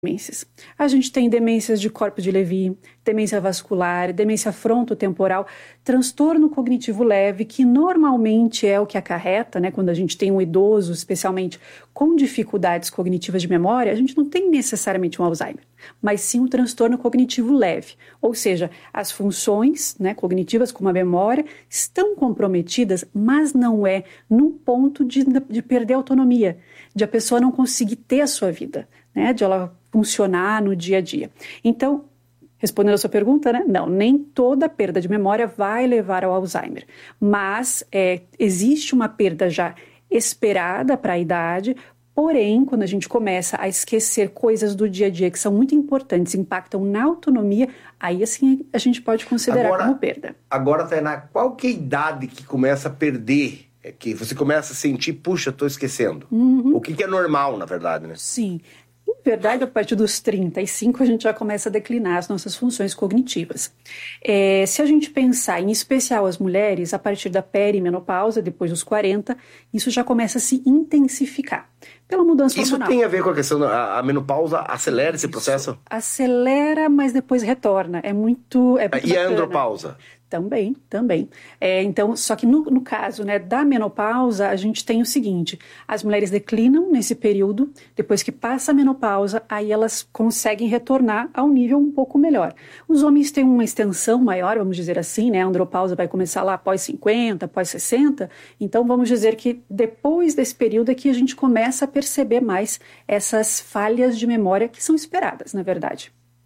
demências. A gente tem demências de corpo de Levy, demência vascular, demência frontotemporal, transtorno cognitivo leve, que normalmente é o que acarreta, né, quando a gente tem um idoso, especialmente com dificuldades cognitivas de memória, a gente não tem necessariamente um Alzheimer, mas sim um transtorno cognitivo leve, ou seja, as funções, né, cognitivas como a memória estão comprometidas, mas não é num ponto de perder a autonomia, de a pessoa não conseguir ter a sua vida, né, de ela funcionar no dia a dia. Então, respondendo a sua pergunta, né? Não, nem toda perda de memória vai levar ao Alzheimer, mas existe uma perda já esperada para a idade, porém, quando a gente começa a esquecer coisas do dia a dia que são muito importantes, impactam na autonomia, aí assim a gente pode considerar como perda. Agora, Tainá, qual que é a idade que começa a perder? É que você começa a sentir, puxa, estou esquecendo. O que é normal, na verdade, né? Sim. Na verdade, a partir dos 35, a gente já começa a declinar as nossas funções cognitivas. Se a gente pensar, em especial as mulheres, a partir da perimenopausa, depois dos 40, isso já começa a se intensificar pela mudança hormonal. Isso tem a ver com a questão da menopausa acelera esse processo? Acelera, mas depois retorna. É muito e bacana. A andropausa? Também. Então, só que no caso, né, da menopausa, a gente tem o seguinte, as mulheres declinam nesse período, depois que passa a menopausa, aí elas conseguem retornar a um nível um pouco melhor. Os homens têm uma extensão maior, vamos dizer assim, né, a andropausa vai começar lá após 50, após 60, então vamos dizer que depois desse período é que a gente começa a perceber mais essas falhas de memória que são esperadas, na verdade.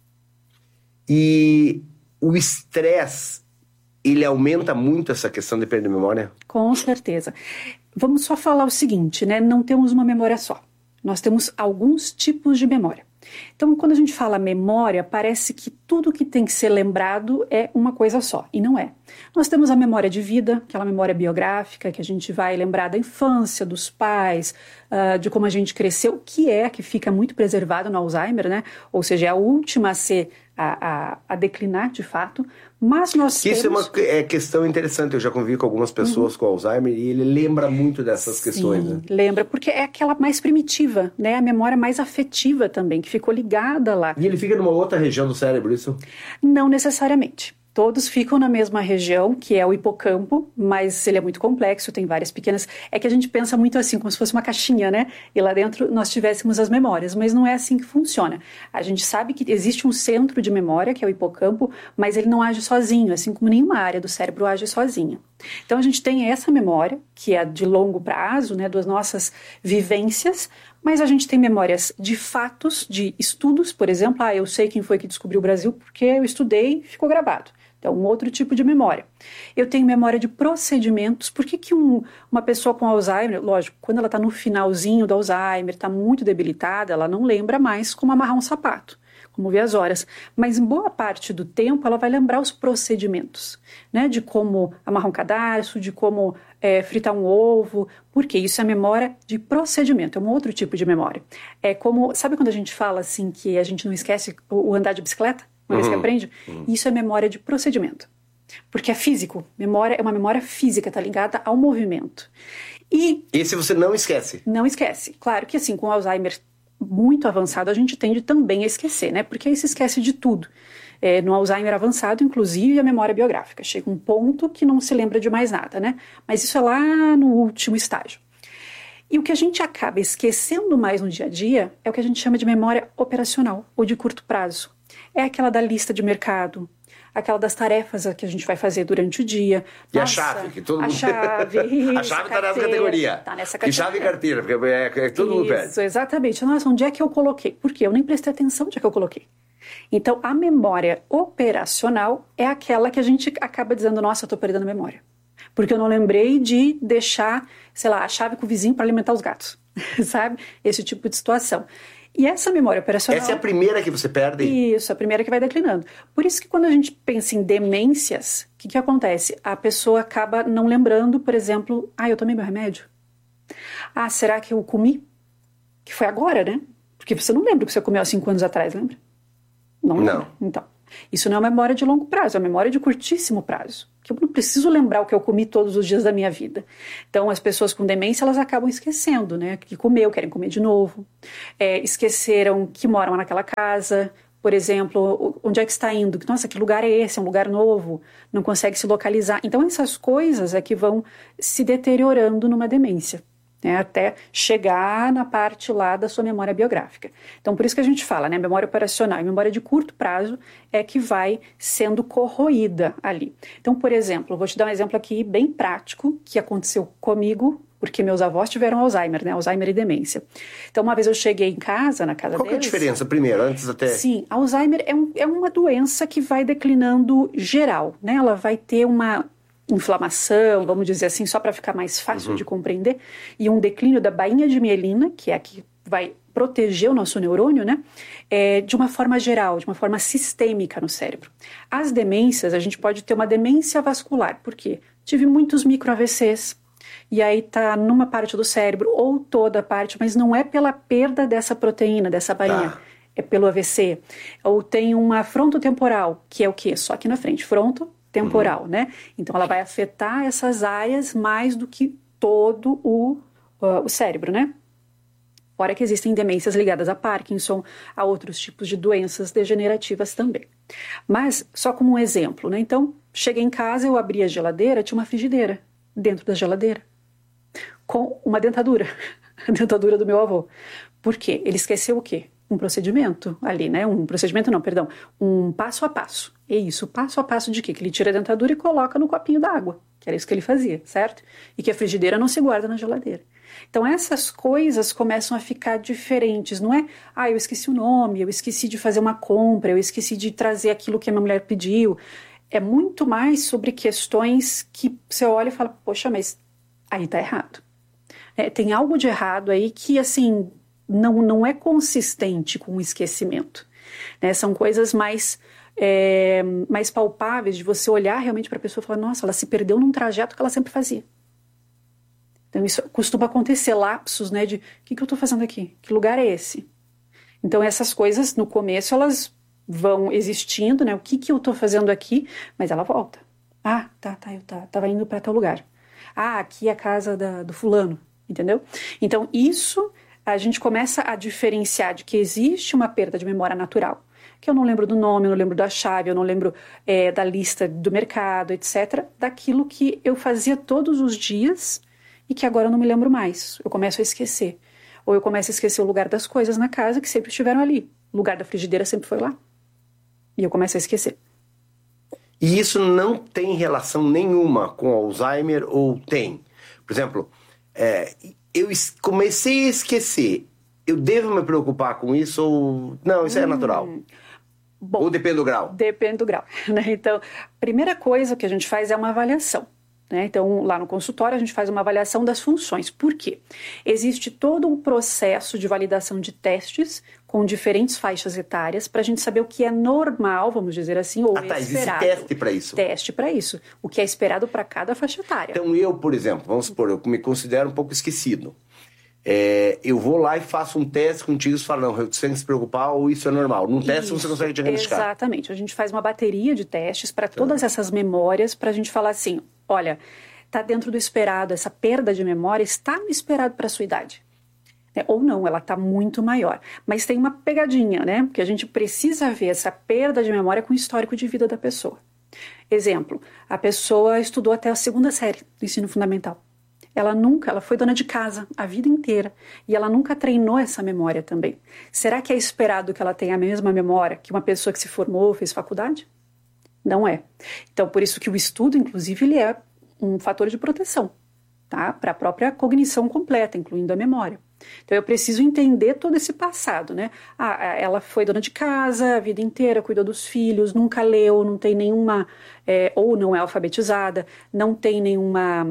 E o estresse, ele aumenta muito essa questão de perda de memória? Com certeza. Vamos só falar o seguinte, né? Não temos uma memória só. Nós temos alguns tipos de memória. Então, quando a gente fala memória, parece que tudo que tem que ser lembrado é uma coisa só, e não é. Nós temos a memória de vida, aquela memória biográfica, que a gente vai lembrar da infância, dos pais, de como a gente cresceu, que fica muito preservado no Alzheimer, né? Ou seja, é a última a ser a declinar de fato, mas nós temos... Isso é uma questão interessante, eu já convivi com algumas pessoas com Alzheimer e ele lembra muito dessas questões. Né? Lembra, porque é aquela mais primitiva, né? A memória mais afetiva também, que ficou ligada lá. E ele fica numa outra região do cérebro, isso? Não necessariamente. Todos ficam na mesma região, que é o hipocampo, mas ele é muito complexo, tem várias pequenas... É que a gente pensa muito assim, como se fosse uma caixinha, né? E lá dentro nós tivéssemos as memórias, mas não é assim que funciona. A gente sabe que existe um centro de memória, que é o hipocampo, mas ele não age sozinho, assim como nenhuma área do cérebro age sozinha. Então a gente tem essa memória, que é de longo prazo, né, das nossas vivências, mas a gente tem memórias de fatos, de estudos, por exemplo, eu sei quem foi que descobriu o Brasil porque eu estudei e ficou gravado. Então, um outro tipo de memória. Eu tenho memória de procedimentos. Por que uma pessoa com Alzheimer, lógico, quando ela está no finalzinho do Alzheimer, está muito debilitada, ela não lembra mais como amarrar um sapato, como ver as horas. Mas em boa parte do tempo ela vai lembrar os procedimentos, né? De como amarrar um cadarço, de como fritar um ovo, porque isso é memória de procedimento, é um outro tipo de memória. É como, sabe quando a gente fala assim que a gente não esquece o andar de bicicleta? Uma vez que aprende? Isso é memória de procedimento. Porque é físico. Memória é uma memória física, está ligada ao movimento. E esse você não esquece? Não esquece. Claro que assim, com Alzheimer muito avançado, a gente tende também a esquecer, né? Porque aí se esquece de tudo. No Alzheimer avançado, inclusive, a memória biográfica. Chega um ponto que não se lembra de mais nada, né? Mas isso é lá no último estágio. E o que a gente acaba esquecendo mais no dia a dia é o que a gente chama de memória operacional, ou de curto prazo. É aquela da lista de mercado, aquela das tarefas que a gente vai fazer durante o dia. E a chave, que todo mundo... A chave, a chave está nessa categoria. Tá nessa categoria. E chave e carteira, porque todo mundo pede. Isso, exatamente. Nossa, onde é que eu coloquei? Por quê? Eu nem prestei atenção onde é que eu coloquei. Então, a memória operacional é aquela que a gente acaba dizendo, nossa, eu estou perdendo a memória. Porque eu não lembrei de deixar, sei lá, a chave com o vizinho para alimentar os gatos. Sabe? Esse tipo de situação. E essa memória operacional... Essa é a primeira que você perde? Isso, a primeira que vai declinando. Por isso que quando a gente pensa em demências, o que acontece? A pessoa acaba não lembrando, por exemplo, eu tomei meu remédio? Será que eu comi? Que foi agora, né? Porque você não lembra o que você comeu há 5 anos atrás, lembra? Não lembra. Não. Então, Isso não é uma memória de longo prazo, é uma memória de curtíssimo prazo. Que eu não preciso lembrar o que eu comi todos os dias da minha vida. Então, as pessoas com demência, elas acabam esquecendo, né? Que comeu, querem comer de novo. Esqueceram que moram naquela casa. Por exemplo, onde é que está indo? Nossa, que lugar é esse? É um lugar novo. Não consegue se localizar. Então, essas coisas é que vão se deteriorando numa demência, né, até chegar na parte lá da sua memória biográfica. Então, por isso que a gente fala, né, memória operacional e memória de curto prazo é que vai sendo corroída ali. Então, por exemplo, vou te dar um exemplo aqui bem prático que aconteceu comigo, porque meus avós tiveram Alzheimer, né, Alzheimer e demência. Então, uma vez eu cheguei em casa, na casa deles... Qual que é a diferença, primeiro, antes até... Sim, Alzheimer é uma doença que vai declinando geral, né, ela vai ter uma inflamação, vamos dizer assim, só para ficar mais fácil de compreender, e um declínio da bainha de mielina, que é a que vai proteger o nosso neurônio, né, de uma forma geral, de uma forma sistêmica no cérebro. As demências, a gente pode ter uma demência vascular, por quê? Tive muitos micro-AVCs, e aí tá numa parte do cérebro, ou toda a parte, mas não é pela perda dessa proteína, dessa bainha, é pelo AVC. Ou tem uma frontotemporal, que é o quê? Só aqui na frente, frontotemporal, né? Então, ela vai afetar essas áreas mais do que todo o cérebro, né? Fora que existem demências ligadas a Parkinson, a outros tipos de doenças degenerativas também. Mas, só como um exemplo, né? Então, cheguei em casa, eu abri a geladeira, tinha uma frigideira dentro da geladeira, com uma dentadura, a dentadura do meu avô. Por quê? Ele esqueceu o quê? Um procedimento ali, né? Um passo a passo. É isso, passo a passo de quê? Que ele tira a dentadura e coloca no copinho d'água, que era isso que ele fazia, certo? E que a frigideira não se guarda na geladeira. Então, essas coisas começam a ficar diferentes, não é? Eu esqueci o nome, eu esqueci de fazer uma compra, eu esqueci de trazer aquilo que a minha mulher pediu. É muito mais sobre questões que você olha e fala, poxa, mas aí tá errado. Tem algo de errado aí que, assim, não é consistente com o esquecimento. Né? São coisas mais palpáveis de você olhar realmente para a pessoa e falar, nossa, ela se perdeu num trajeto que ela sempre fazia. Então, isso costuma acontecer, lapsos, né, de, o que eu estou fazendo aqui? Que lugar é esse? Então, essas coisas, no começo, elas vão existindo, né, o que eu estou fazendo aqui, mas ela volta. Eu estava indo para tal lugar. Aqui é a casa do fulano, entendeu? Então, isso a gente começa a diferenciar de que existe uma perda de memória natural, que eu não lembro do nome, eu não lembro da chave, eu não lembro da lista do mercado, etc., daquilo que eu fazia todos os dias e que agora eu não me lembro mais. Eu começo a esquecer. Ou eu começo a esquecer o lugar das coisas na casa que sempre estiveram ali. O lugar da frigideira sempre foi lá. E eu começo a esquecer. E isso não tem relação nenhuma com Alzheimer ou tem? Por exemplo, eu comecei a esquecer. Eu devo me preocupar com isso ou... Não, isso é natural? Bom, ou depende do grau? Depende do grau. Né? Então, a primeira coisa que a gente faz é uma avaliação. Né? Então, lá no consultório, a gente faz uma avaliação das funções. Por quê? Existe todo um processo de validação de testes com diferentes faixas etárias para a gente saber o que é normal, vamos dizer assim, ou esperado. Existe teste para isso? Teste para isso. O que é esperado para cada faixa etária. Então, eu, por exemplo, vamos supor, eu me considero um pouco esquecido. Eu vou lá e faço um teste contigo e falo, não, você tem que se preocupar ou isso é normal. Num teste você consegue diagnosticar. Exatamente. A gente faz uma bateria de testes para todas essas memórias para a gente falar assim, olha, está dentro do esperado, essa perda de memória está no esperado para a sua idade. Ou não, ela está muito maior. Mas tem uma pegadinha, né? Porque a gente precisa ver essa perda de memória com o histórico de vida da pessoa. Exemplo, a pessoa estudou até a 2ª série do ensino fundamental. Ela foi dona de casa a vida inteira e ela nunca treinou essa memória também. Será que é esperado que ela tenha a mesma memória que uma pessoa que se formou, fez faculdade? Não é. Então, por isso que o estudo, inclusive, ele é um fator de proteção, tá? Para a própria cognição completa, incluindo a memória. Então, eu preciso entender todo esse passado, né? Ela foi dona de casa a vida inteira, cuidou dos filhos, nunca leu, não tem nenhuma... ou não é alfabetizada, não tem nenhuma...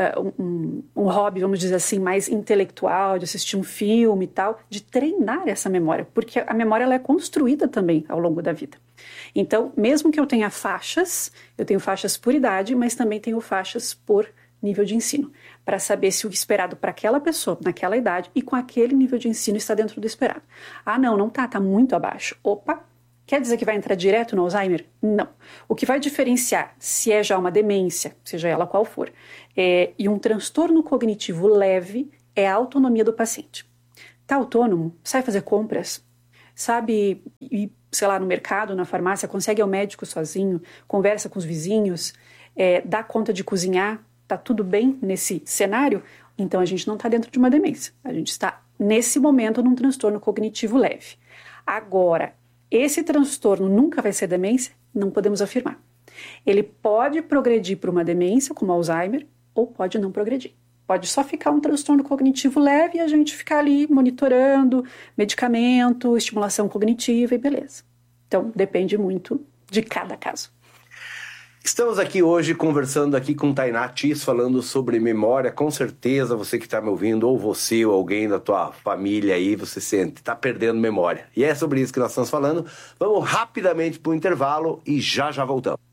um hobby, vamos dizer assim, mais intelectual, de assistir um filme e tal, de treinar essa memória, porque a memória ela é construída também ao longo da vida. Então, mesmo que eu tenha faixas, eu tenho faixas por idade, mas também tenho faixas por nível de ensino, para saber se o esperado para aquela pessoa, naquela idade, e com aquele nível de ensino está dentro do esperado. Não tá muito abaixo. Opa, Quer dizer que vai entrar direto no Alzheimer? Não. O que vai diferenciar se é já uma demência, seja ela qual for, e um transtorno cognitivo leve é a autonomia do paciente. Tá autônomo, sai fazer compras, sabe ir, sei lá, no mercado, na farmácia, consegue ir ao médico sozinho, conversa com os vizinhos, dá conta de cozinhar, tá tudo bem nesse cenário? Então a gente não está dentro de uma demência. A gente está, nesse momento, num transtorno cognitivo leve. Agora, esse transtorno nunca vai ser demência? Não podemos afirmar. Ele pode progredir para uma demência, como Alzheimer, ou pode não progredir. Pode só ficar um transtorno cognitivo leve e a gente ficar ali monitorando, medicamento, estimulação cognitiva e beleza. Então, depende muito de cada caso. Estamos aqui hoje conversando aqui com Tainá Tis, falando sobre memória. Com certeza você que está me ouvindo, ou você ou alguém da tua família aí, você sente, está perdendo memória. E é sobre isso que nós estamos falando. Vamos rapidamente para o intervalo e já voltamos.